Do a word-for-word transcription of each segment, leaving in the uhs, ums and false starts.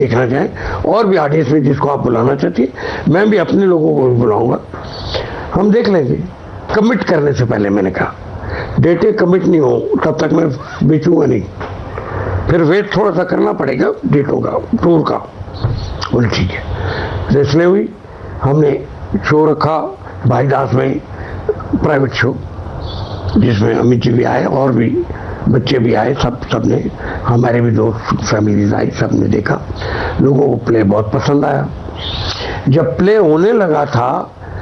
देखना चाहें और भी आर्टिस्ट में जिसको आप बुलाना चाहती है, मैं भी अपने लोगों को भी बुलाऊंगा, हम देख लेंगे। कमिट करने से पहले मैंने कहा डेटे कमिट नहीं हो तब तक मैं बेचूंगा नहीं, फिर वेट थोड़ा सा करना पड़ेगा डेटों का, टूर का। बोले ठीक है। इसलिए हुई, हमने शो रखा भाईदास में, प्राइवेट शो, जिसमें अमित जी भी आए और भी बच्चे भी आए, सब सब ने, हमारे भी दोस्त फैमिलीज आई, सब ने देखा। लोगों को प्ले बहुत पसंद आया। जब प्ले होने लगा था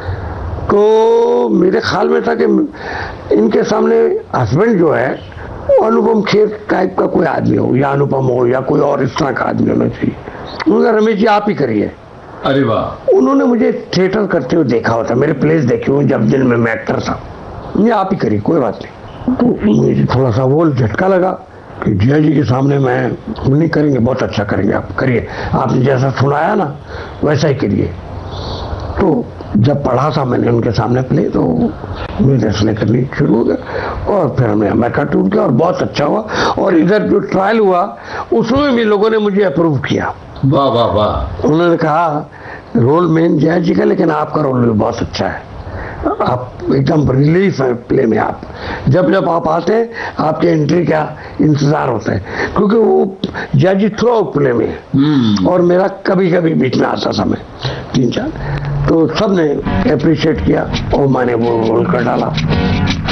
तो मेरे ख्याल में था कि इनके सामने हस्बैंड जो है वो अनुपम खेर टाइप का कोई आदमी हो, या अनुपम हो, या कोई और इस तरह का आदमी होना चाहिए। उन्होंने रमेश जी आप ही करिए। अरे वाह। उन्होंने मुझे थिएटर करते हुए देखा होता, मेरे प्लेस देखे हुए जब दिन में मैं एक्टर था, ये आप ही करिए कोई बात नहीं। तो मुझे थोड़ा सा वो झटका लगा कि जिया जी के सामने मैं नहीं करेंगे, बहुत अच्छा करेंगे, आप करिए, आपने जैसा सुनाया ना वैसा ही करिए। तो जब पढ़ा था मैंने उनके सामने प्ले तो मेरे रचने करनी शुरू हो गया और फिर हमने अमेरिका टूर किया और बहुत अच्छा हुआ। और इधर जो ट्रायल हुआ उसमें भी लोगों ने मुझे अप्रूव किया। वाह वाह वाह। उन्होंने कहा रोल मेन जया जी का, लेकिन आपका रोल भी बहुत अच्छा है, आप एकदम रिलीफ है प्ले में। आप जब जब आप आते हैं आपके एंट्री का इंतजार होता है, क्योंकि वो जया जी थ्रू आउट प्ले में है और मेरा कभी कभी बीच में आता था, मैं तीन चार, तो सब ने अप्रिशिएट किया और मैंने वो रोल कर डाला।